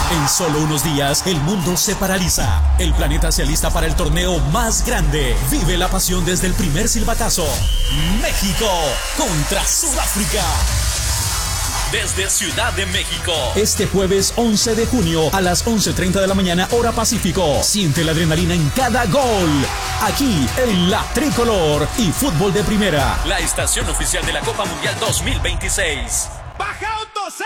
En solo unos días, el mundo se paraliza. El planeta se alista para el torneo más grande. Vive la pasión desde el primer silbatazo. México contra Sudáfrica. Desde Ciudad de México. Este jueves 11 de junio a las 11:30 de la mañana, hora Pacífico. Siente la adrenalina en cada gol. Aquí en La Tricolor y Fútbol de Primera. La estación oficial de la Copa Mundial 2026. ¡Baja!